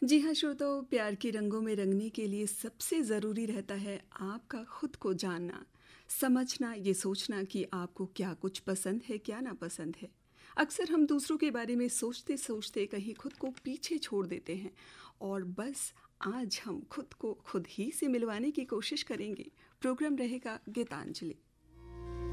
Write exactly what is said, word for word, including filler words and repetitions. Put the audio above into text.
जी हाँ श्रोताओं, प्यार के रंगों में रंगने के लिए सबसे ज़रूरी रहता है आपका खुद को जानना, समझना, ये सोचना कि आपको क्या कुछ पसंद है, क्या ना पसंद है। अक्सर हम दूसरों के बारे में सोचते सोचते कहीं खुद को पीछे छोड़ देते हैं और बस आज हम खुद को खुद ही से मिलवाने की कोशिश करेंगे। प्रोग्राम रहेगा गीतांजलि।